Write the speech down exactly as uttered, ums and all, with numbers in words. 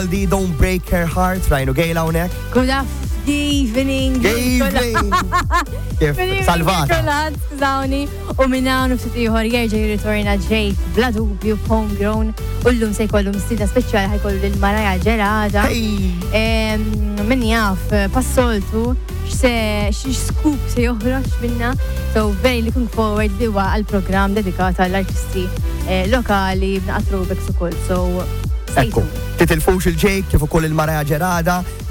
Goldie, Don't Break Her Heart, rajnu gejla hawnhekk. Good evening. Good evening. Kif salvata. Kulħadd, skużawni. U minn hawn u ftit ieħor jerġa' jirritorna Jake bla dubju homegrown u llum se jkollu msida speċjali ħajkollu lil Maraja Ġelada. Min jaf passoltu xi scoop se joħroġ minna. So very looking forward li huwa għall-programm dedikat għall-artisti lokali b'naqat throwbacks ukoll. So Ekku, titilfux il-Jake kif ukoll il-Maraja Ġelada